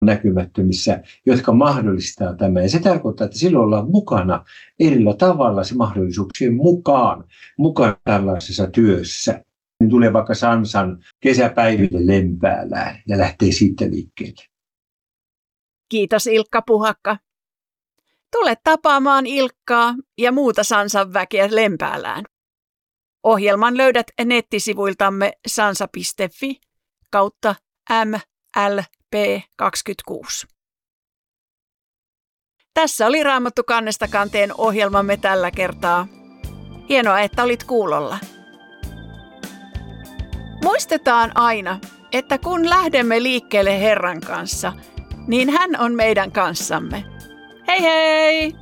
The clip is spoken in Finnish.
näkymättömissä, jotka mahdollistaa tämän. Ja se tarkoittaa, että silloin ollaan mukana erillä tavalla se mahdollisuuksien mukaan tällaisessa työssä. Niin tulee vaikka Sansan kesäpäiville Lempäälään ja lähtee siitä liikkeelle. Kiitos Ilkka Puhakka. Tule tapaamaan Ilkkaa ja muuta Sansan väkeä Lempäälään. Ohjelman löydät nettisivuiltamme sansa.fi/MLP26. Tässä oli Raamattu kannesta kanteen ohjelmamme tällä kertaa. Hienoa, että olit kuulolla. Muistetaan aina, että kun lähdemme liikkeelle Herran kanssa, niin hän on meidän kanssamme. Hei hei!